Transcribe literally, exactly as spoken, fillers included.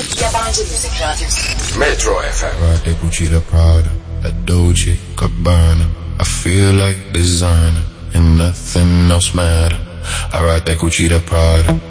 Yabancı Müzik Radyosu Metro F M. Right, that Gucci, the Prada, that Dolce, Gabbana. I feel like designer and nothing else matter. I ride that Gucci, the Prada,